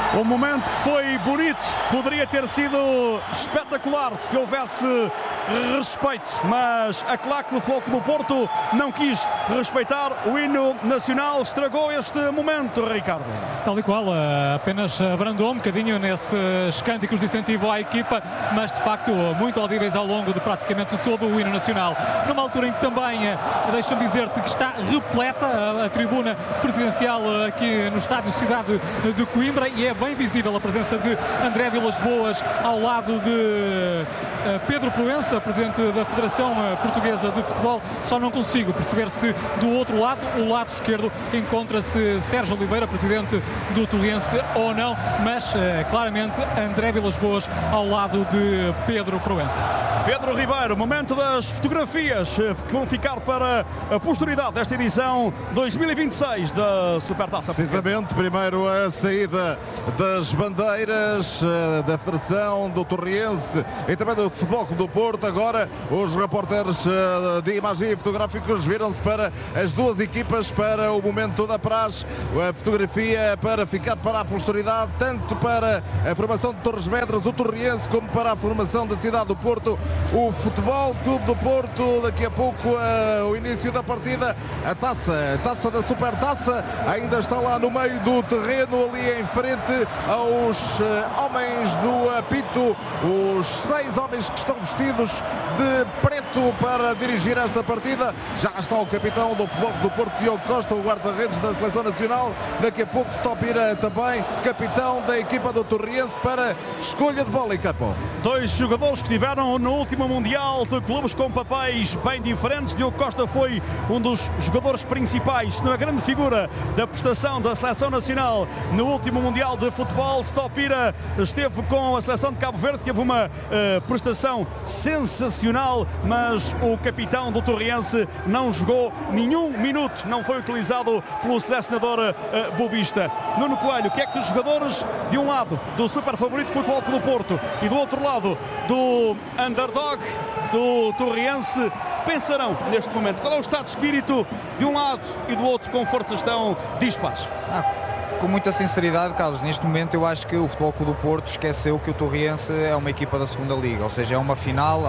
Um momento que foi bonito, poderia ter sido espetacular se houvesse respeito, mas a claque do Futebol Clube do Porto não quis respeitar o hino nacional, estragou este momento, Ricardo. Tal e qual, apenas abrandou um bocadinho nesses cânticos de incentivo à equipa, mas de facto muito audíveis ao longo de praticamente todo o hino nacional. Numa altura em que também, deixa-me dizer-te que está repleta a tribuna presidencial aqui no estádio Cidade de Coimbra, e é bem visível a presença de André Vilas-Boas ao lado de Pedro Proença, presidente da Federação Portuguesa de Futebol. Só não consigo perceber se do outro lado, o lado esquerdo, encontra-se Sérgio Oliveira, presidente do Torrense, ou não, mas claramente André Vilas-Boas ao lado de Pedro Proença. Pedro Ribeiro, momento das fotografias que vão ficar para a posteridade desta edição 2026 da Supertaça. Precisamente, primeiro a saída das bandeiras da Federação, do Torrense e também do Futebol Clube do Porto. Agora os repórteres de imagem e fotográficos viram-se para as duas equipas para o momento da praxe. A fotografia para ficar para a posteridade, tanto para a formação de Torres Vedras, o Torrense, como para a formação da cidade do Porto, o Futebol Clube do Porto. Daqui a pouco o início da partida, a taça da Supertaça ainda está lá no meio do terreno, ali em frente aos homens do apito, os 6 homens que estão vestidos de preto para dirigir esta partida. Já está o capitão do Futebol Clube do Porto, Diogo Costa, o guarda-redes da Seleção Nacional. Daqui a pouco Stopira também, capitão da equipa do Torrense, para escolha de bola e campo. 2 jogadores que tiveram no último Mundial de clubes com papéis bem diferentes. Diogo Costa foi um dos jogadores principais, uma grande figura da prestação da Seleção Nacional no último Mundial de Futebol. Stopira esteve com a Seleção de Cabo Verde, teve uma prestação sensacional, mas o capitão do Torrense não jogou nenhum minuto, não foi utilizado pelo selecionador bobista. Nuno Coelho, o que é que os jogadores de um lado do super favorito Futebol Clube do Porto e do outro lado do underdog do Torrense pensarão neste momento? Qual é o estado de espírito de um lado e do outro, com forças tão dispares? Com muita sinceridade, Carlos, neste momento eu acho que o Futebol Clube do Porto esqueceu que o Torrense é uma equipa da segunda liga, ou seja, é uma final,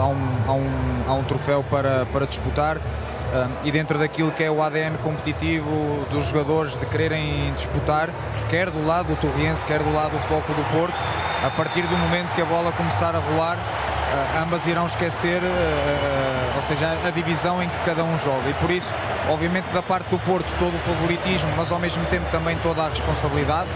há um troféu para disputar, e dentro daquilo que é o ADN competitivo dos jogadores de quererem disputar, quer do lado do Torrense, quer do lado do Futebol Clube do Porto, a partir do momento que a bola começar a rolar, ambas irão esquecer, ou seja, a divisão em que cada um joga, e por isso, obviamente, da parte do Porto todo o favoritismo, mas ao mesmo tempo também toda a responsabilidade,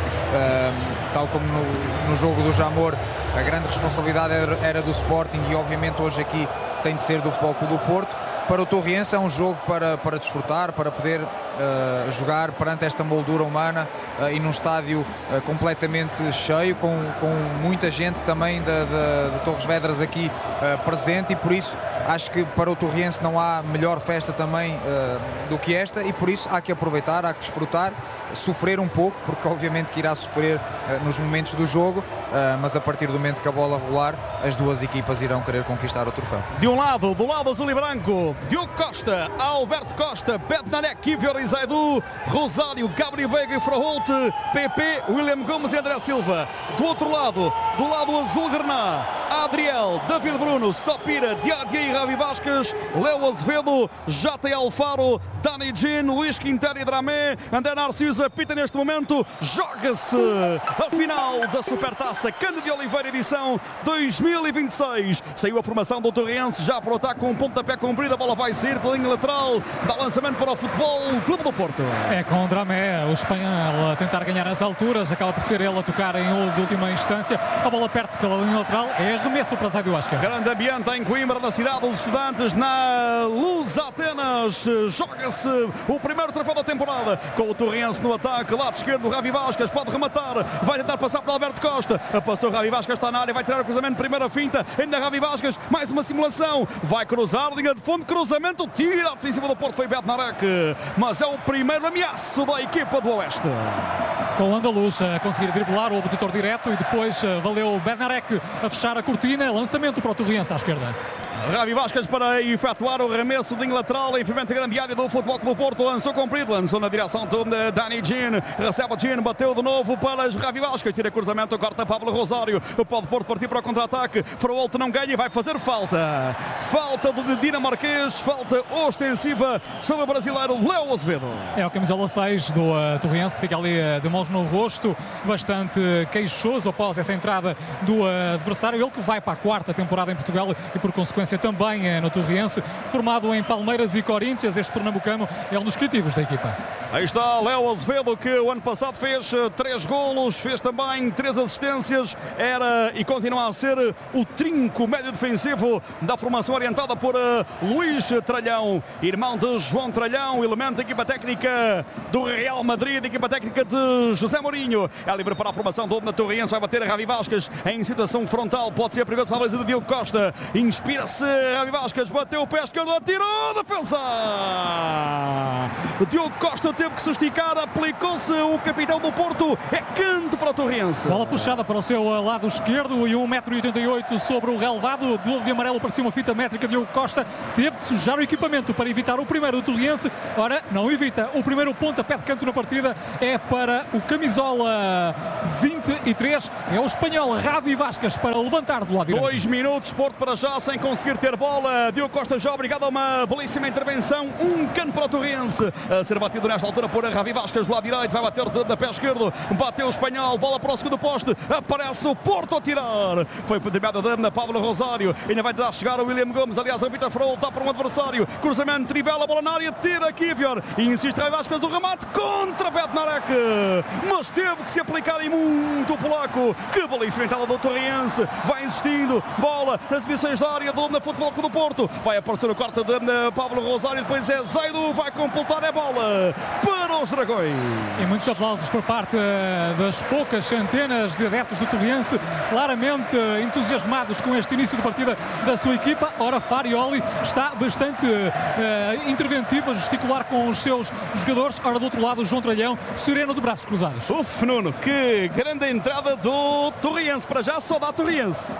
tal como no jogo do Jamor, a grande responsabilidade era do Sporting, e obviamente hoje aqui tem de ser do Futebol Clube do Porto. Para o Torrense é um jogo para desfrutar, para poder jogar perante esta moldura humana e num estádio completamente cheio, com muita gente também de Torres Vedras aqui presente, e por isso acho que para o Torrense não há melhor festa também do que esta, e por isso há que aproveitar, há que desfrutar, sofrer um pouco, porque obviamente que irá sofrer nos momentos do jogo, mas a partir do momento que a bola rolar, as duas equipas irão querer conquistar o troféu. De um lado, do lado azul e branco, Diogo Costa, Alberto Costa, Bednarek, Kivio Rizaidu, Rosário, Gabriel Veiga e Fraholt, PP, William Gomes e André Silva. Do outro lado, do lado azul Grená, Adriel, David Bruno, Stopira, Diadia e Ravi Vasquez, Léo Azevedo, J. Alfaro, Dani Gin, Luís Quintero e Dramé. André Narciso apita neste momento. Joga-se a final da Supertaça Cândido de Oliveira, edição 2026. Saiu a formação do Torrense, já para o ataque com um pontapé comprido. A bola vai sair pela linha lateral, dá lançamento para o Futebol Clube do Porto. É com o Dramé, o espanhol, a tentar ganhar as alturas, acaba por ser ele a tocar em de última instância. A bola perde-se pela linha lateral, é arremesso para Zaidu Ascar. Grande ambiente em Coimbra, da cidade dos estudantes, na Luz Atenas. Joga-se o primeiro troféu da temporada, com o Torrense no ataque, lado esquerdo, Ravi Vasquez pode rematar, vai tentar passar para Alberto Costa, passou Ravi Vasquez, está na área, vai tirar o cruzamento, primeira finta, ainda Ravi Vasquez, mais uma simulação, vai cruzar, linha de fundo, cruzamento, tira a defensiva do Porto, foi Bednarek, mas é o primeiro ameaço da equipa do Oeste. Com o andaluz a conseguir driblar o opositor direto, e depois valeu Bednarek a fechar a cortina. Lançamento para o Torrense à esquerda. Ravi Vázquez para efetuar o arremesso de lateral em frente à grande área do Futebol Clube do Porto. Lançou comprido, lançou na direção de Dani Jean. Recebe o Jean, bateu de novo para Ravi Vázquez. Tira cruzamento, corta Pablo Rosário. Pode Porto partir para o contra-ataque. Frauolt não ganha e vai fazer falta. Falta do dinamarquês, falta ostensiva sobre o brasileiro Léo Azevedo. É o camisola 6 do Torriense, que fica ali de mãos no rosto, bastante queixoso após essa entrada do adversário. Ele que vai para a 4ª temporada em Portugal e por consequência também no Torriense, formado em Palmeiras e Corinthians. Este pernambucano é um dos criativos da equipa. Aí está Léo Azevedo, que o ano passado fez 3 golos, fez também 3 assistências, era e continua a ser o trinco médio defensivo da formação orientada por Luís Tralhão, irmão de João Tralhão, elemento da equipa técnica do Real Madrid, equipa técnica de José Mourinho. É livre para a formação do Torriense, vai bater a Ravi Vázquez em situação frontal, pode ser perigoso para a baliza de Diogo Costa. Inspira-se Ravi Vázquez, bateu o pé esquerdo, atirou, defesa! Diogo Costa teve que se esticar, aplicou-se o capitão do Porto, é canto para o Torriense. Bola puxada para o seu lado esquerdo e 1,88 m sobre o relvado, de amarelo para cima, fita métrica. Diogo Costa teve de sujar o equipamento para evitar o primeiro do Torriense. Ora, não evita. O primeiro pontapé de canto na partida é para o camisola 23, é o espanhol Ravi Vázquez para levantar do lado direito. 2 minutos, Porto para já sem conseguir ter bola. Diogo Costa já obrigado a uma belíssima intervenção, um canto para o Torriense, a ser batido nesta altura por Ravi Vázquez do lado direito, vai bater da pé esquerdo, bateu o espanhol, bola para o segundo poste, aparece o Porto a tirar, foi determinada da Pablo Rosário, ainda vai tentar chegar o William Gomes, aliás o Vitor Frauolt está para um adversário, cruzamento, trivela, bola na área, tira Kivior e insiste Ravi Vázquez do remate contra Bednarek, mas teve que se aplicar em muito o polaco. Que belíssima entrada do Torriense, vai insistindo, bola nas missões da área do Futebol Clube do Porto, vai aparecer o corte de Pablo Rosário, depois é Zaidu, vai completar a bola para os Dragões. E muitos aplausos por parte das poucas centenas de adeptos do Torriense, claramente entusiasmados com este início de partida da sua equipa. Ora, Farioli está bastante interventivo a gesticular com os seus jogadores. Ora, do outro lado, o João Tralhão, sereno de braços cruzados. Uf, Nuno, que grande entrada do Torriense, para já só dá Torriense.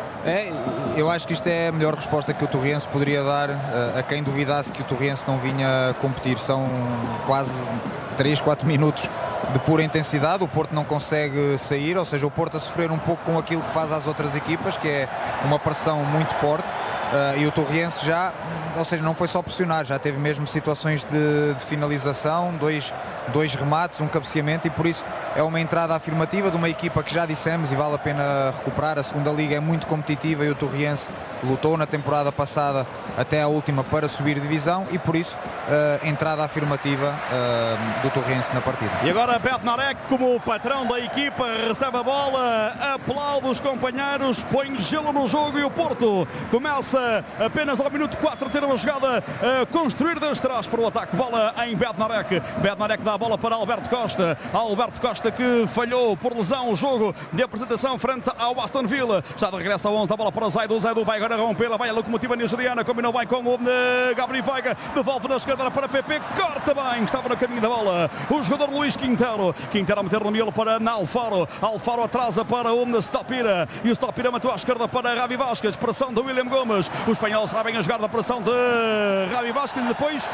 Eu acho que isto é a melhor resposta que o Torriense poderia dar a quem duvidasse que o Torriense não vinha competir. São quase 3-4 minutos de pura intensidade, o Porto não consegue sair, ou seja, o Porto a sofrer um pouco com aquilo que faz às outras equipas, que é uma pressão muito forte. E o Torriense já, ou seja, não foi só pressionar, já teve mesmo situações de finalização, dois remates, um cabeceamento, e por isso é uma entrada afirmativa de uma equipa que já dissemos e vale a pena recuperar. A segunda liga é muito competitiva e o Torriense lutou na temporada passada até a última para subir divisão e por isso entrada afirmativa do Torriense na partida. E agora Bednarek, como patrão da equipa, recebe a bola, aplaude os companheiros, põe gelo no jogo e o Porto começa apenas ao minuto 4 a ter uma jogada a construir desde trás para o ataque. Bola em Bednarek. Bednarek dá a bola para Alberto Costa. Alberto Costa que falhou por lesão o jogo de apresentação frente ao Aston Villa. Já de regresso ao 11, dá a bola para Zaidu. Zaidu vai agora rompê-la, vai a locomotiva nigeriana, combinou bem com o Gabriel Veiga, devolve na esquerda para PP, corta bem, estava no caminho da bola o jogador Luís Quintero a meter no miolo para Alfaro. Alfaro atrasa para o Stopira e o Stopira matou à esquerda para Ravi Vázquez, pressão de William Gomes. Os espanhóis sabem a jogar da pressão de Ravi Vázquez e depois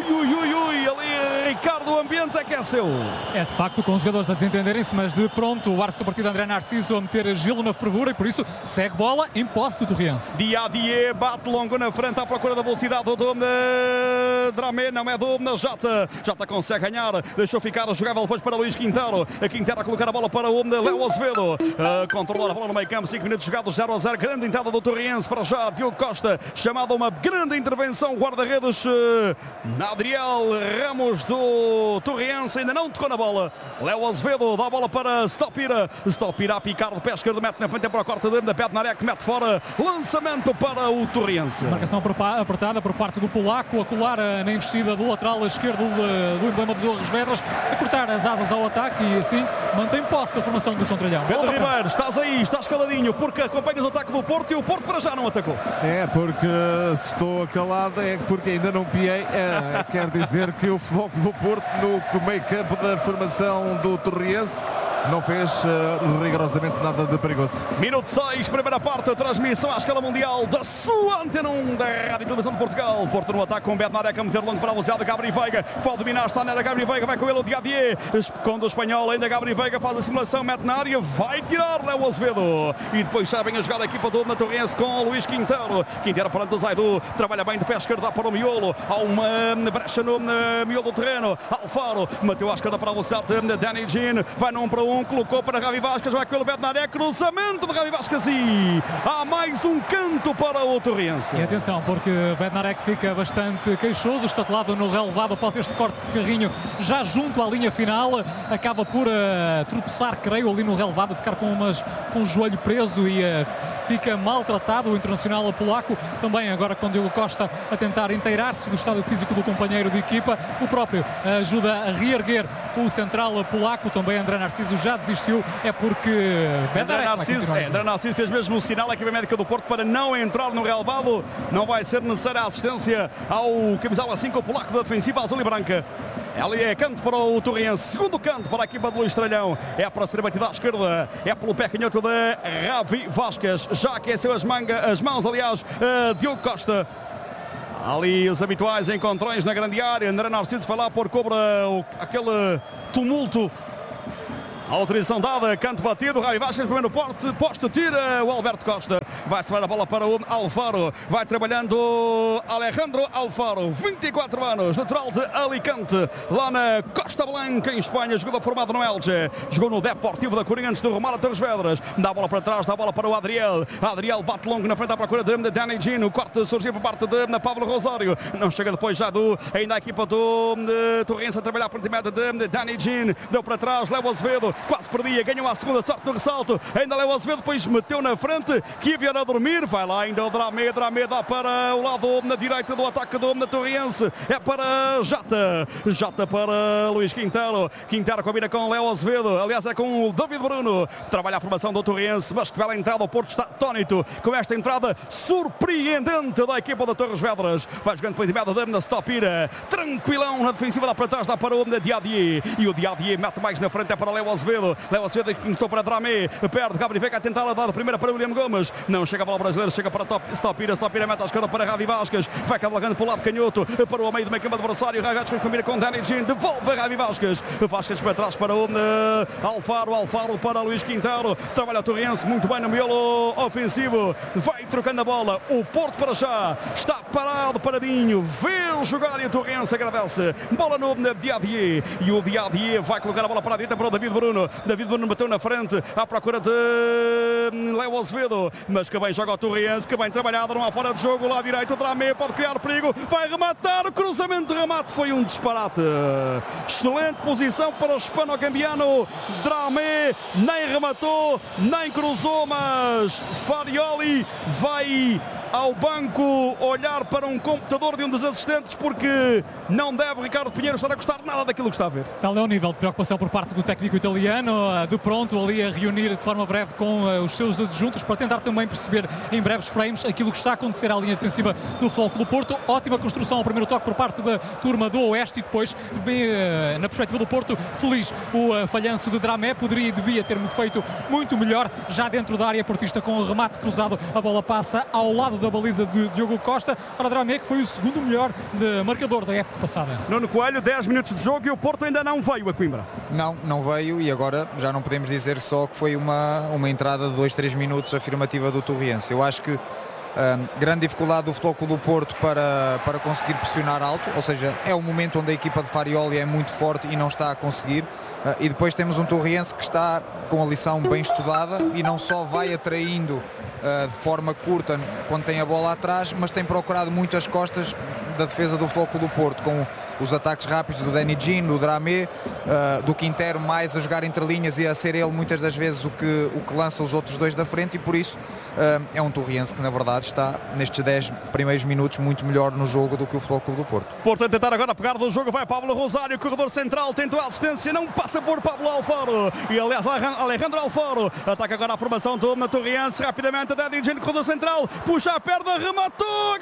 ali Ricardo, o ambiente aqueceu. É de facto com os jogadores a desentenderem-se, mas de pronto o árbitro da partida André Narciso a meter gelo na fervura e por isso segue bola em posse do Torriense. Diadier bate longo na frente à procura da velocidade do Dramé, não é do Jota consegue ganhar, deixou ficar a jogável depois para Luís Quintero. A Quintero a colocar a bola para o Léo Azevedo, controlar a bola no meio campo, 5 minutos jogados, 0-0, grande entrada do Torriense para já. Diogo Costa, chamada a uma grande intervenção, guarda-redes Adriel Ramos do Torriense, ainda não tocou na bola. Léo Azevedo dá a bola para Stopira a picar de pé esquerdo, mete na frente para a corte da Bednarek, mete fora, lançamento para o Torriense. Marcação apertada por parte do polaco, a colar na investida do lateral esquerdo do emblema de Torres Vedras, a cortar as asas ao ataque e assim mantém posse a formação do João Tralhão. Pedro Ribeiro, estás aí, estás caladinho, porque acompanhas o ataque do Porto e o Porto para já não atacou. É, porque se estou calado é porque ainda não piei. Quer dizer que o Futebol Clube do Porto no meio campo da formação do Torriense não fez rigorosamente nada de perigoso. Minuto 6, primeira parte, transmissão à escala mundial da sua Antena 1 da Rádio e Televisão de Portugal. Porto no ataque com Bednarek a meter longo para a velocidade de Gabri Veiga. Pode dominar, está na área, Gabri Veiga vai com ele o Diadier. Esconde o espanhol, ainda Gabri Veiga faz a simulação, mete na área, vai tirar Léo Azevedo. E depois sabem a jogar a equipa do Torrense com o Luís Quintero. Quintero perante o Zaidu, trabalha bem de pé esquerdo, dá para o miolo. Há uma brecha no miolo do terreno. Alfaro, bateu à esquerda para a velocidade de Danny Jean. Vai no 1 para 1, colocou para Ravi Vasquez, vai com ele Bednarek, cruzamento de Ravi Vasquez e há mais um canto para o Torrense. E atenção, porque Bednarek fica bastante queixoso, estatelado no relevado após este corte de carrinho, já junto à linha final, acaba por tropeçar, creio, ali no relevado, ficar com o joelho preso e fica maltratado o internacional polaco. Também agora com Diogo Costa a tentar inteirar-se do estado físico do companheiro de equipa, o próprio ajuda a reerguer o central polaco. Também André Narciso já desistiu, é porque André Narciso fez mesmo o sinal à equipa médica do Porto para não entrar no relevado. Não vai ser necessária a assistência ao camisola 5 polaco da defensiva azul e branca. Ali é canto para o Torrense, segundo canto para a equipa de Luís Tralhão, é para ser batida à esquerda, é pelo pé canhoto de Ravi Vasquez, já aqueceu as mãos, aliás, Diogo Costa. Ali os habituais encontrões na grande área, André Narciso foi lá por cobra aquele tumulto. A autorização dada, canto batido, Ravi Vasquez, primeiro poste, tira o Alberto Costa. Vai sobrar a bola para o Alfaro. Vai trabalhando Alejandro Alfaro, 24 anos, natural de Alicante, lá na Costa Blanca, em Espanha. Jogador formado no Elche. Jogou no Deportivo da Coruña antes de rumar a Torres Vedras. Dá a bola para trás, dá a bola para o Adriel. Adriel bate longo na frente à procura de Danny Jean. O corte surgiu por parte de Pablo Rosário. Não chega depois já ainda a equipa do Torrense a trabalhar por intermédio de Danny Jean. Deu para trás, Léo Azevedo. Quase perdia, ganhou a segunda, sorte no ressalto. Ainda Léo Azevedo, depois meteu na frente. Kivia a dormir, vai lá ainda o Dramé dá para o lado na direita do ataque do Torrense. É para Jata para Luís Quintero. Quintero combina com Léo Azevedo, aliás é com o David Bruno. Trabalha a formação do Torrense, mas que bela entrada, o Porto está atónito com esta entrada surpreendente da equipa da Torres Vedras. Vai jogando pela intermédio da Stopira, tranquilão na defensiva, dá para trás, dá para o Diadier. E o Diadier mete mais na frente, é para Léo Azevedo. Léo Azevedo que entrou para Dramé, perde Gabri Veiga a tentar a dar a primeira para William Gomes. Não chega a bola brasileira, chega para Stopira mete à esquerda para Ravi Vasquez, vai cavalgando para o lado canhoto, para o meio do meio campo adversário. Ravi Vasquez combina com Danny Jean, devolve Ravi Vasquez para trás para o Alfaro para Luís Quintero. Trabalha o Torrense muito bem no miolo ofensivo, vai trocando a bola. O Porto para já está paradinho, vê jogar e o Torrense agradece. Bola no Diadier e o Diadier vai colocar a bola para a direita para o David Bruno. David Bruno bateu na frente à procura de Léo Azevedo, mas que bem joga o Torrense, que bem trabalhado, não há fora de jogo, lá direito o Dramé pode criar perigo, vai rematar, o cruzamento de remate foi um disparate. Excelente posição para o hispano-gambiano. Dramé nem rematou, nem cruzou, mas Farioli vai ao banco olhar para um computador de um dos assistentes, porque não deve Ricardo Pinheiro estar a gostar nada daquilo que está a ver. Tal é o nível de preocupação por parte do técnico italiano, de pronto ali a reunir de forma breve com os seus adjuntos para tentar também perceber em breves frames aquilo que está a acontecer à linha defensiva do Futebol Clube do Porto. Ótima construção ao primeiro toque por parte da turma do Oeste e depois, na perspectiva do Porto, feliz o falhanço de Dramé, poderia e devia ter feito muito melhor já dentro da área portista com o remate cruzado. A bola passa ao lado da baliza de Diogo Costa para Dramé, que foi o segundo melhor marcador da época passada. Nuno Coelho, 10 minutos de jogo e o Porto ainda não veio a Coimbra. Não veio, e agora já não podemos dizer só que foi uma entrada de 2-3 minutos afirmativa do Torrense. Eu acho que grande dificuldade do Futebol Clube do Porto para conseguir pressionar alto, ou seja, é o momento onde a equipa de Farioli é muito forte e não está a conseguir. E depois temos um Torrense que está com a lição bem estudada e não só vai atraindo de forma curta quando tem a bola atrás, mas tem procurado muito as costas da defesa do Futebol Clube do Porto, com os ataques rápidos do Danny Jean, do Dramé, do Quintero mais a jogar entre linhas e a ser ele muitas das vezes o que lança os outros dois da frente, e por isso é um Torriense que na verdade está nestes 10 primeiros minutos muito melhor no jogo do que o Futebol Clube do Porto. Porto a tentar agora pegar do jogo, vai Pablo Rosário, corredor central, tentou a assistência, não passa por Pablo Alfaro, e aliás Alejandro Alfaro, ataca agora a formação toda na Torriense, rapidamente a Dani Gene, corredor central, puxa a perna, rematou,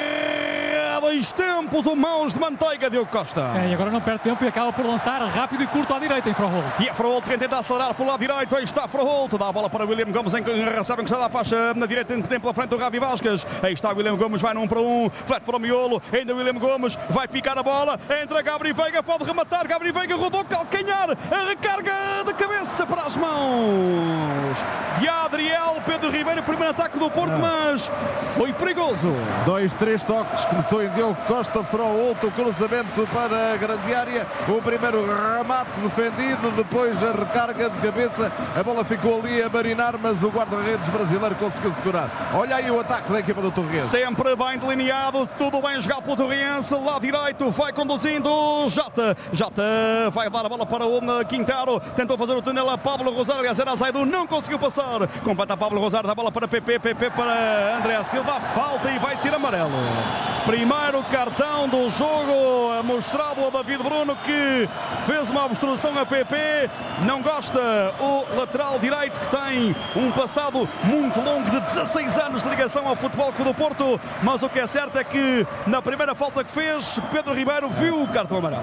a 2 tempos, o mãos de manteiga, Diogo Costa. E agora não perde tempo e acaba por lançar rápido e curto à direita em Froholt. E é Froholt quem tenta acelerar pelo lado direito, aí está Froholt, dá a bola para William Gomes, recebe encostada à faixa na direita, tem pela frente o Ravi Vasquez, aí está William Gomes, vai num para um, flete para o miolo, ainda William Gomes, vai picar a bola, entra Gabri Veiga, pode rematar, Gabri Veiga rodou calcanhar, a recarga de cabeça para as mãos de Adriel Pedro Ribeiro, primeiro ataque do Porto, mas foi perigoso. 2-3 toques, começou em Diogo Costa, Froholt, o cruzamento para a grande área, o primeiro remate defendido, depois a recarga de cabeça, a bola ficou ali a marinar, mas o guarda-redes brasileiro conseguiu segurar. Olha aí o ataque da equipa do Torriense. Sempre bem delineado, tudo bem jogado pelo Torriense, lá direito, vai conduzindo Jota vai dar a bola para o Quintaro, tentou fazer o túnel a Pablo Rosário, aliás era Zaidu, não conseguiu passar, completa Pablo Rosário, dá a bola para PP para André Silva, falta e vai ser amarelo. Primeiro cartão do jogo mostrado a David Bruno, que fez uma obstrução a PP, não gosta o lateral direito, que tem um passado muito longo de 16 anos de ligação ao Futebol Clube do Porto, mas o que é certo é que na primeira falta que fez, Pedro Ribeiro viu o cartão amarelo.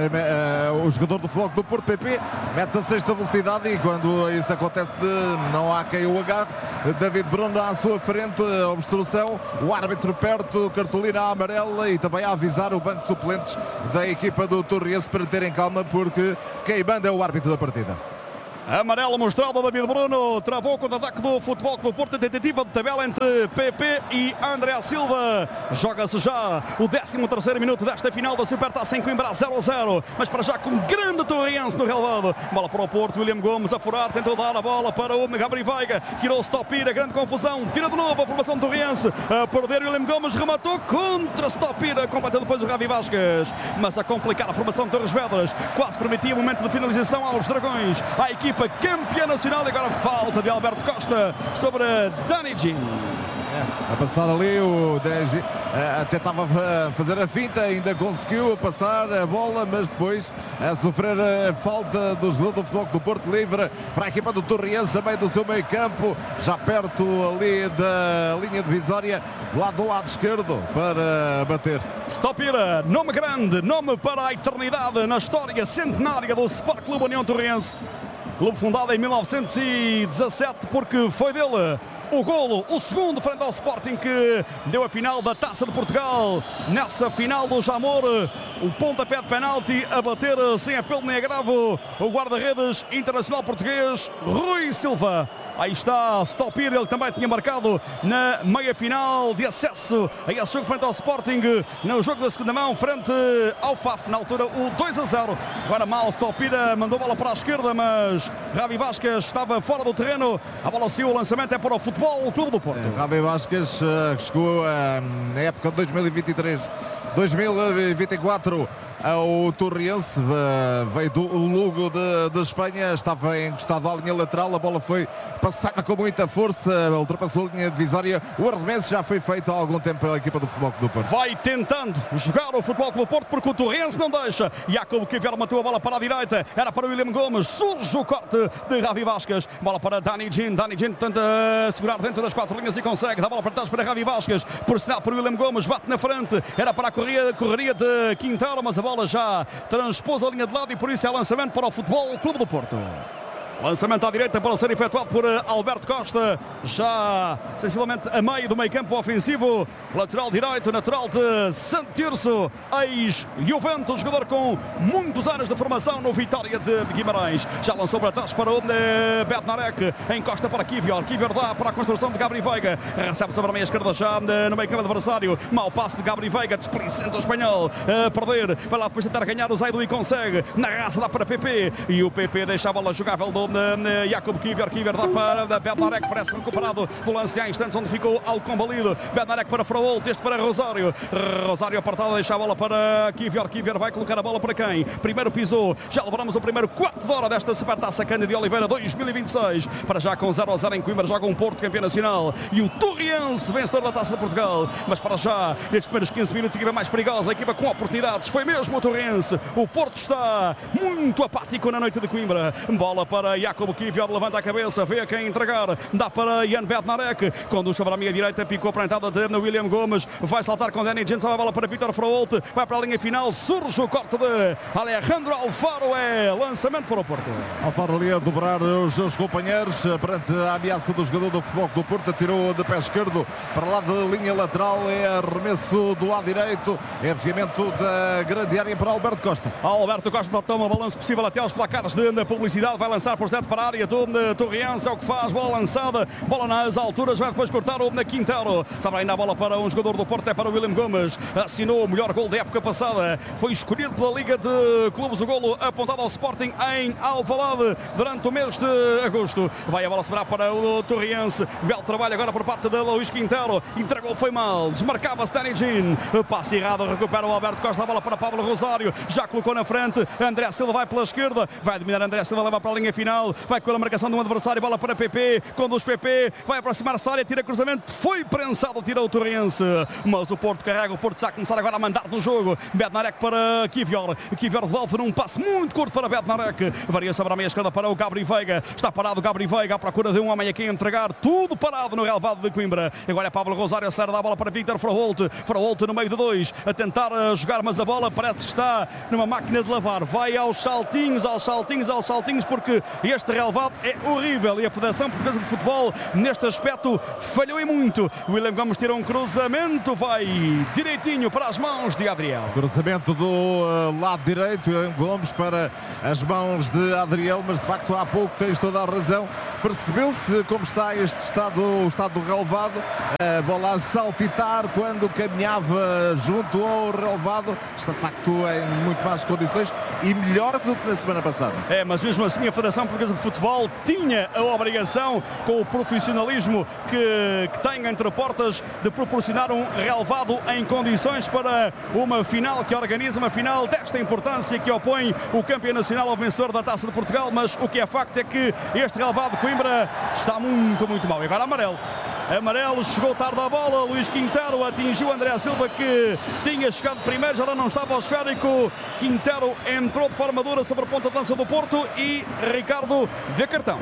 O jogador do Futebol Clube do Porto, PP, mete a 6ª velocidade, e quando isso acontece não há quem o agarre, David Bruno à sua frente, obstrução, o árbitro perto, cartolina amarela, e também a avisar o banco de suplentes da equipa do Torriense para terem calma, porque quem manda é o árbitro da partida. Amarelo mostrado a David Bruno, travou o contra-ataque do Futebol Clube do Porto, tentativa de tabela entre PP e André Silva. Joga-se já o 13º minuto desta final da Supertaça em Coimbra, 0-0, mas para já com grande Torriense no relevado. Bola para o Porto, William Gomes a furar, tentou dar a bola para o Gabri Veiga, tirou Stopira, grande confusão, tira de novo a formação do Torriense, a perder William Gomes, rematou contra Stopira, completa depois o Ravi Vasquez, mas a complicar a formação de Torres Vedras, quase permitia o momento de finalização aos Dragões, a equipa campeã nacional, e agora falta de Alberto Costa sobre Dani Gene. A passar ali, o DG tentava fazer a finta, ainda conseguiu passar a bola, mas depois a sofrer a falta do jogador do Futebol do Porto, livre para a equipa do Torriense, a meio do seu meio campo, já perto ali da linha divisória, lá do lado esquerdo, para bater. Stopira, nome grande, nome para a eternidade na história centenária do Sport Clube União Torriense. Clube fundado em 1917, porque foi dele o golo, o segundo frente ao Sporting, que deu a final da Taça de Portugal. Nessa final do Jamor, o pontapé de penalti a bater sem apelo nem agravo o guarda-redes internacional português Rui Silva. Aí está Stopir, ele também tinha marcado na meia-final de acesso a esse jogo frente ao Sporting, no jogo da segunda mão, frente ao FAF, na altura o 2-0. Agora mal, Stopir mandou a bola para a esquerda, mas Ravi Vasquez estava fora do terreno. A bola saiu, o lançamento é para o Futebol Clube do Porto. Ravi Vasquez chegou na época de 2023-2024 ao Torriense, veio do Lugo de Espanha, estava encostado à linha lateral, a bola foi passada com muita força, ultrapassou a linha divisória, o arremesso já foi feito há algum tempo pela equipa do Futebol Clube do Porto. Vai tentando jogar o Futebol Clube do Porto, porque o Torriense não deixa. Jacob Kivier matou a bola para a direita, era para o William Gomes, surge o corte de Ravi Vasquez, bola para Dani Gene tenta segurar dentro das 4 linhas e consegue, dá a bola para trás para Ravi Vasquez, por sinal para o William Gomes, bate na frente, era para a correria de Quintaro, mas a bola já transpôs a linha de lado e por isso é lançamento para o Futebol Clube do Porto. Lançamento à direita para ser efetuado por Alberto Costa, já sensivelmente a meio do meio campo ofensivo, lateral direito, natural de Santirso, ex-Juventus, jogador com muitos anos de formação no Vitória de Guimarães. Já lançou para trás para o Bednarek, encosta para Kivior, dá para a construção de Gabri Veiga, recebe sobre a meia esquerda já no meio campo adversário, mau passe de Gabri Veiga, desplicente o espanhol, a perder, vai lá depois tentar ganhar o Zaidu e consegue, na raça dá para PP, e o PP deixa a bola jogável do Jakub Kivior. Kivior dá para Bednarek, parece recuperado do lance de há instantes onde ficou algo combalido. Bednarek para Fraolt, este para Rosário. Rosário apartado, deixa a bola para Kivior. Kivior vai colocar a bola para quem? Primeiro pisou. Já lembramos o primeiro quarto de hora desta Supertaça Cândido de Oliveira 2026. Para já com 0-0 em Coimbra, joga um Porto campeão nacional e o Torriense vencedor da Taça de Portugal. Mas para já, nestes primeiros 15 minutos, a equipa mais perigosa, a equipa com oportunidades, foi mesmo o Torriense. O Porto está muito apático na noite de Coimbra. Bola para Jakub Kivior, levanta a cabeça, vê a quem entregar, dá para Jan Bednarek, conduz para a minha direita, picou para a entrada de William Gomes, vai saltar com Danny Jensen, a bola para Vítor Fraolt, vai para a linha final, surge o corte de Alejandro Alfaro, é lançamento para o Porto. Alfaro ali a dobrar os seus companheiros perante a ameaça do jogador do Futebol Clube do Porto, tirou de pé esquerdo para lá da linha lateral, é arremesso do lado direito, enfiamento da grande área para Alberto Costa. Alberto Costa toma o balanço possível até aos placares de publicidade, vai lançar por Zé para a área do Torriense, é o que faz, bola lançada, bola nas alturas, vai depois cortar o Quintero, sabe ainda a bola para um jogador do Porto, é para o William Gomes, assinou o melhor gol da época passada, foi escolhido pela Liga de Clubes, o golo apontado ao Sporting em Alvalade durante o mês de agosto, vai a bola sobrar para o Torriense, belo trabalho agora por parte de Luís Quintero, entregou, foi mal, desmarcava-se Danny Jean, passe errado, recupera o Alberto Costa, a bola para Pablo Rosário, já colocou na frente, André Silva vai pela esquerda, vai dominar André Silva, leva para a linha final, vai com a marcação de um adversário, bola para PP, conduz PP, vai aproximar-se da área, tira cruzamento, foi prensado, tira o Torriense, mas o Porto carrega, o Porto está a começar agora a mandar no jogo, Bednarek para Kivior, Kivior devolve num passe muito curto para Bednarek, varia sobre a meia esquerda para o Gabri Veiga, está parado o Gabri Veiga à procura de um homem a quem entregar, tudo parado no relevado de Coimbra, agora é Pablo Rosário, acelera da bola para Vítor Fraolt, Fraolt no meio de dois, a tentar jogar, mas a bola parece que está numa máquina de lavar, vai aos saltinhos, porque este relevado é horrível e a Federação Portuguesa de Futebol neste aspecto falhou e muito. William Gomes tira um cruzamento, vai direitinho para as mãos de Adriel. Cruzamento do lado direito, William Gomes para as mãos de Adriel, mas de facto há pouco tens toda a razão, percebeu-se como está este estado, o estado do relevado, a bola a saltitar quando caminhava junto ao relevado, está de facto em muito más condições e melhor do que na semana passada. É, mas mesmo assim a Federação Portuguesa de Futebol tinha a obrigação, com o profissionalismo que tem entre portas, de proporcionar um relevado em condições para uma final que organiza, uma final desta importância que opõe o campeão nacional ao vencedor da Taça de Portugal, mas o que é facto é que este relevado de Coimbra está muito, muito mal. E agora amarelo. Amarelo, chegou tarde a bola, Luís Quintero atingiu André Silva que tinha chegado primeiro, já não estava ao esférico, Quintero entrou de forma dura sobre a ponta de lança do Porto e Ricardo vê cartão.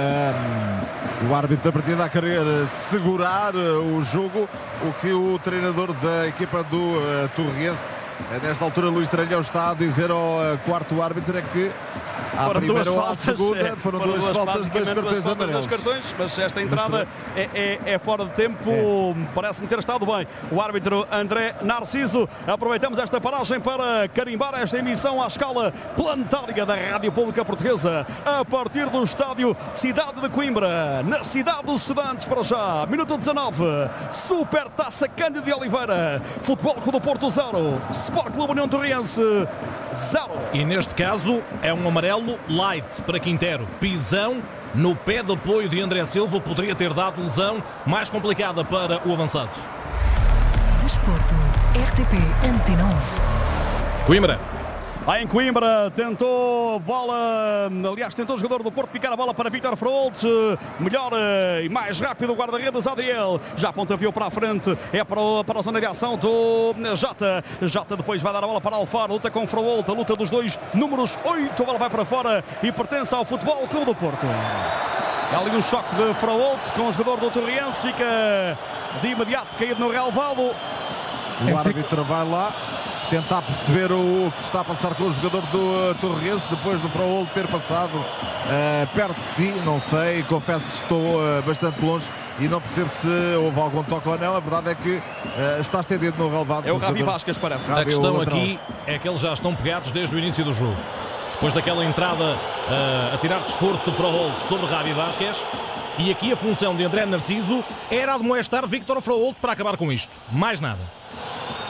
O árbitro da partida a querer segurar o jogo, o que o treinador da equipa do Torriense, nesta altura Luís Tralhão, está a dizer ao quarto árbitro é que à primeira ou à segunda foram duas faltas, dois cartões, mas esta entrada é fora de tempo, parece-me ter estado bem. O árbitro André Narciso, aproveitamos esta paragem para carimbar esta emissão à escala planetária da Rádio Pública Portuguesa, a partir do estádio Cidade de Coimbra, na cidade dos estudantes. Para já, minuto 19, Supertaça Cândido de Oliveira, Futebol Clube do Porto 0, Sport Clube União Torriense 0. E neste caso é um amarelo light para Quintero, pisão no pé de apoio de André Silva, poderia ter dado lesão mais complicada para o avançado. Desporto, RTP Antena 1. Coimbra. Em Coimbra, tentou bola, aliás tentou o jogador do Porto picar a bola para Vítor Fraolt, melhor e mais rápido o guarda-redes Adriel, já pontapeou para a frente, é para a zona de ação do Jota depois vai dar a bola para Alfaro, luta com Fraolt, a luta dos dois números 8, a bola vai para fora e pertence ao Futebol Clube do Porto. É ali um choque de Fraolt com o jogador do Torriense, fica de imediato caído no relevado. O árbitro vai lá tentar perceber o que se está a passar com o jogador do Torriense depois do Fraolt ter passado perto de si, não sei, confesso que estou bastante longe e não percebo se houve algum toque ou não. A verdade é que está estendido no relevado. É o Ravi Vasquez, parece. A questão aqui é que eles já estão pegados desde o início do jogo, depois daquela entrada a tirar de esforço do Fraolt sobre Ravi Vasquez, e aqui a função de André Narciso era admoestar Vítor Fraolt para acabar com isto, mais nada.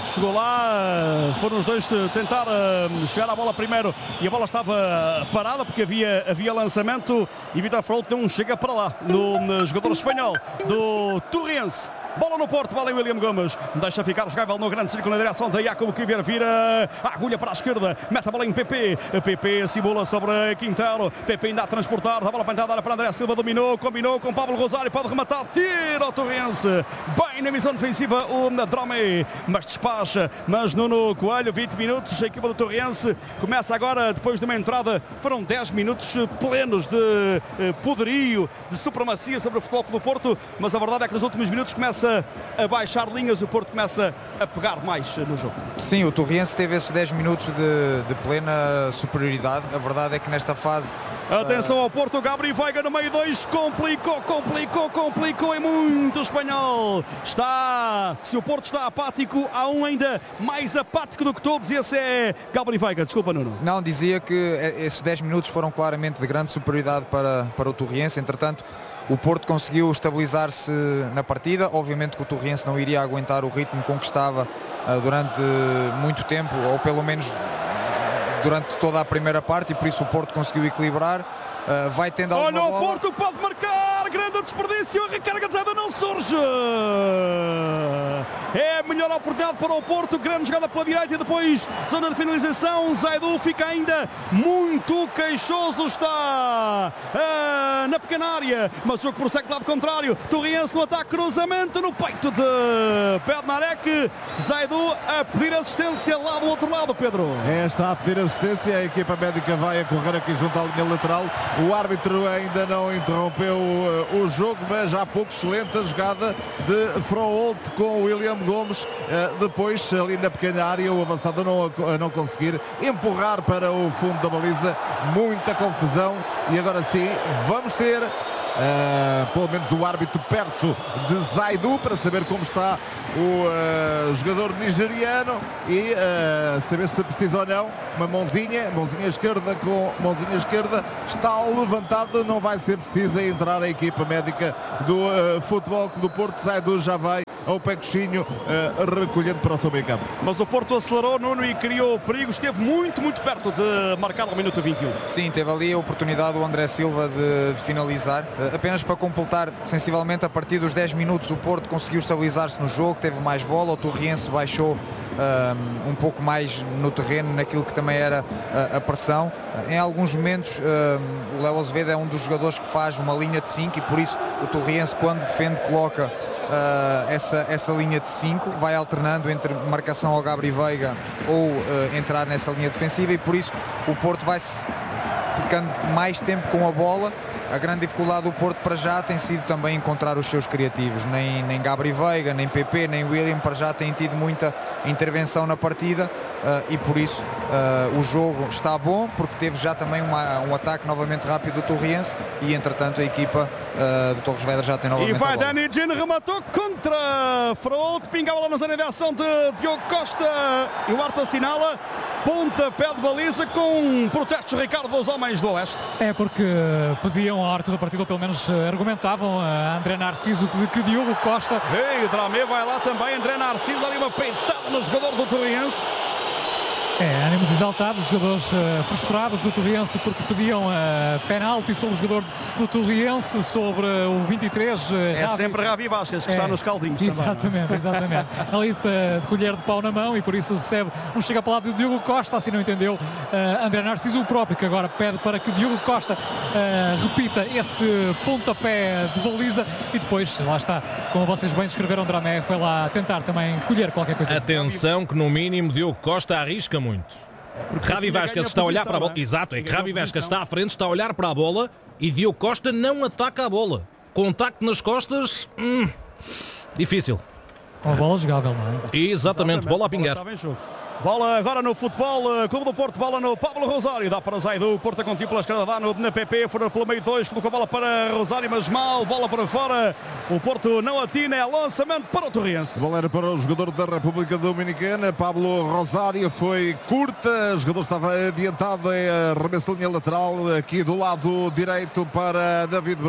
chegou lá, foram os dois tentar chegar à bola primeiro e a bola estava parada porque havia lançamento e Vítor Frault deu um chega para lá no jogador espanhol do Torriense. Bola no Porto, bola em William Gomes, deixa ficar o jogável no grande círculo na direção da Jacob Kivier, vira a agulha para a esquerda, mete a bola em PP, PP simula sobre Quintero, PP ainda a transportar, a bola pintada para André Silva, dominou, combinou com Pablo Rosário, pode rematar, tira o Torrense, bem na missão defensiva o Dromé, mas despacha, mas Nuno Coelho, 20 minutos, a equipa do Torrense começa agora, depois de uma entrada, foram 10 minutos plenos de poderio, de supremacia sobre o Futebol Clube do Porto, mas a verdade é que nos últimos minutos começa a baixar linhas, o Porto começa a pegar mais no jogo. Sim, o Torriense teve esses 10 minutos de plena superioridade. A verdade é que nesta fase... Atenção ao Porto, Gabriel Veiga no meio 2, complicou e muito espanhol. Se o Porto está apático, há um ainda mais apático do que todos e esse é Gabriel Veiga. Desculpa, Nuno. Não, dizia que esses 10 minutos foram claramente de grande superioridade para o Torriense. Entretanto, o Porto conseguiu estabilizar-se na partida. Obviamente que o Torriense não iria aguentar o ritmo com que estava durante muito tempo, ou pelo menos durante toda a primeira parte, e por isso o Porto conseguiu equilibrar. Vai tendo alguma bola. Olha, o Porto pode marcar, grande desperdício, a recarga de Zaidu não surge. É a melhor oportunidade para o Porto, grande jogada pela direita e depois zona de finalização. Zaidu fica ainda muito queixoso, está na pequena área, mas o jogo prossegue do lado contrário. Torriense no ataque, cruzamento no peito de Bednarek. Zaidu a pedir assistência lá do outro lado, Pedro. Está a pedir assistência, a equipa médica vai a correr aqui junto à linha lateral. O árbitro ainda não interrompeu o jogo, mas há pouco excelente a jogada de Frault com o William Gomes. Depois, ali na pequena área, o avançado a não conseguir empurrar para o fundo da baliza. Muita confusão e agora sim vamos ter pelo menos o árbitro perto de Zaidu para saber como está o jogador nigeriano e saber se precisa ou não. Uma mãozinha esquerda com mãozinha esquerda, está levantado, não vai ser preciso entrar a equipa médica do Futebol Clube do Porto. Zaidu já vai ao pé coxinho, recolhendo para o seu meio campo. Mas o Porto acelerou, Nuno, e criou perigo, esteve muito perto de marcar ao minuto 21. Sim, teve ali a oportunidade do André Silva de finalizar. Apenas para completar, sensivelmente a partir dos 10 minutos o Porto conseguiu estabilizar-se no jogo, teve mais bola, o Torriense baixou um pouco mais no terreno, naquilo que também era a pressão. Em alguns momentos o Léo Azevedo é um dos jogadores que faz uma linha de 5 e por isso o Torriense, quando defende, coloca essa linha de 5, vai alternando entre marcação ao Gabriel Veiga ou entrar nessa linha defensiva, e por isso o Porto vai ficando mais tempo com a bola. A grande dificuldade do Porto para já tem sido também encontrar os seus criativos. Nem Gabriel Veiga, nem PP, nem William para já têm tido muita intervenção na partida e por isso o jogo está bom, porque teve já também um ataque novamente rápido do Torriense e entretanto a equipa do Torres Vedras já tem novamente a bola. E vai Dani Gin, rematou contra Frault, pinga a bola na zona de ação de Diogo Costa e o árbitro assinala pontapé de baliza com protestos, Ricardo, dos homens do Oeste. É porque pediam ao árbitro da partida, ou pelo menos argumentavam a André Narciso de que Diogo Costa... Ei, o Dramé vai lá também, André Narciso, ali uma peitada no jogador do Torriense. Ânimos exaltados, jogadores frustrados do Torriense porque pediam penalti sobre o jogador do Torriense, sobre o 23. Sempre Ravi Vasquez, que está nos caldinhos. Exatamente, também. Exatamente. Ali de colher de pau na mão e por isso recebe um chega para lá de Diogo Costa, assim não entendeu André Narciso, o próprio, que agora pede para que Diogo Costa repita esse pontapé de baliza e depois, lá está, como vocês bem descreveram, Dramé foi lá tentar também colher qualquer coisa. Atenção que no mínimo Diogo Costa arrisca muito. Porque Ravi Vasquez está a olhar para a bola. Exato, é que Ravi Vasquez está à frente, está a olhar para a bola e Diogo Costa não ataca a bola. Contacto nas costas, difícil. Com a bola jogável, não é? Exatamente, bola a pingar. Bola agora no Futebol Clube do Porto, bola no Pablo Rosário, dá para Zaidu, Porto a conduzir pela esquerda, dá na PP, fora pelo meio 2, colocou a bola para Rosário, mas mal, bola para fora, o Porto não atina, é lançamento para o Torriense. Bola era para o jogador da República Dominicana, Pablo Rosário, foi curta, o jogador estava adiantado, é arremesso de linha lateral, aqui do lado direito para David Bruno.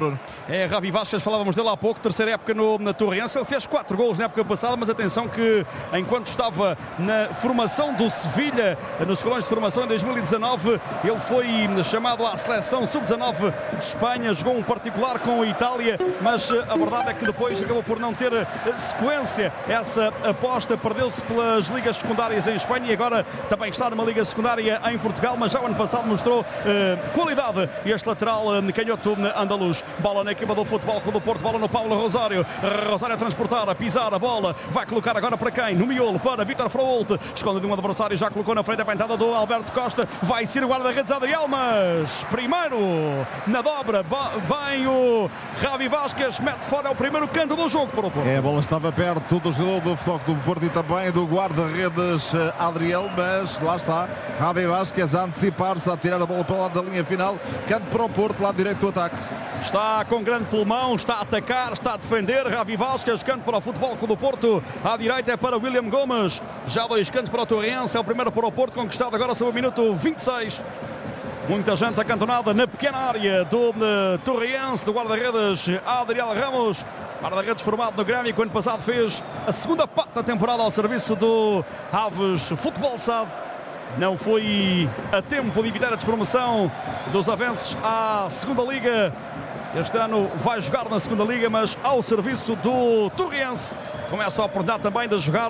É Javi Vasquez, falávamos dele há pouco, terceira época na Torrense. Ele fez 4 golos na época passada, mas atenção que enquanto estava na formação do Sevilha, nos escalões de formação em 2019, ele foi chamado à seleção sub-19 de Espanha, jogou um particular com a Itália, mas a verdade é que depois acabou por não ter sequência essa aposta, perdeu-se pelas ligas secundárias em Espanha e agora também está numa liga secundária em Portugal, mas já o ano passado mostrou qualidade este lateral canhoto andaluz. Bola na equipa do Futebol Clube do Porto, bola no Paulo Rosário a transportar, a pisar a bola, vai colocar agora para quem? No miolo, para Vítor Frault, esconde de um adversário, já colocou na frente a pentada do Alberto Costa, vai ser o guarda-redes Adriel, mas primeiro na dobra, bem o Javi Vasquez, mete fora o primeiro canto do jogo para o Porto. A bola estava perto do jogador do Futebol Clube do Porto e também do guarda-redes Adriel, mas lá está Javi Vasquez a antecipar-se, a tirar a bola para o lado da linha final, canto para o Porto, lado direito do ataque. Está com grande pulmão, está a atacar, está a defender. Javi Vasquez, canto para o Futebol Clube do Porto. À direita é para William Gomes. Já 2 cantos para o Torrense. É o primeiro para o Porto, conquistado agora sobre o minuto 26. Muita gente acantonada na pequena área do Torrense, do guarda-redes Adriel Ramos. Guarda-redes formado no Grêmio, que o ano passado fez a segunda parte da temporada ao serviço do Aves Futebol SAD. Não foi a tempo de evitar a despromoção dos avanços à segunda Liga. Este ano vai jogar na segunda Liga, mas ao serviço do Torrense. Começa a oportunidade também de jogar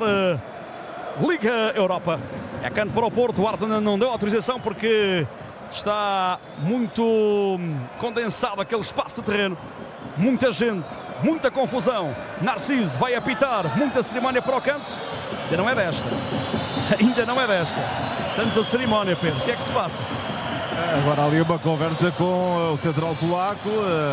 Liga Europa. É canto para o Porto, o Arden não deu autorização porque está muito condensado aquele espaço de terreno. Muita gente, muita confusão. Narciso vai apitar, muita cerimónia para o canto. Ainda não é desta. Ainda não é desta. Tanta cerimónia, Pedro. O que é que se passa? Agora ali uma conversa com o central polaco,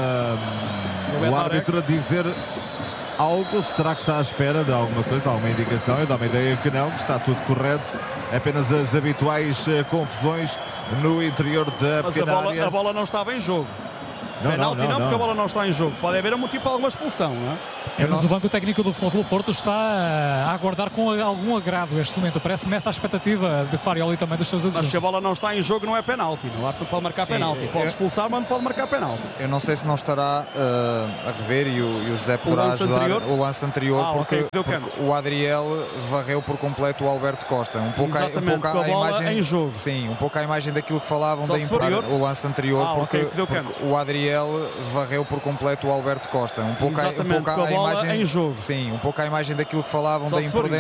o árbitro a dizer algo. Será que está à espera de alguma coisa, alguma indicação? Eu dou uma ideia que não, que está tudo correto. Apenas as habituais confusões no interior da pequena área. Mas a bola não estava em jogo. Penalti não, porque a bola não está em jogo. Pode haver um tipo de alguma expulsão, não é? Mas o banco técnico do Futebol Clube do Porto está a aguardar com algum agrado este momento. Parece-me essa a expectativa de Farioli e também dos seus adjuntos. Mas se a bola não está em jogo não é penalti. O árbitro pode marcar penalti. Pode expulsar, mas não pode marcar penalti. Eu não sei se não estará a rever e o José poderá ajudar o lance anterior, porque o Adriel varreu por completo o Alberto Costa. Um pouco a imagem, em jogo. Sim, um pouco a imagem daquilo que falavam da o lance anterior, porque o Adriel varreu por completo o Alberto Costa. Um pouco a imagem em jogo. Sim, um pouco a imagem daquilo que falavam da imprudência.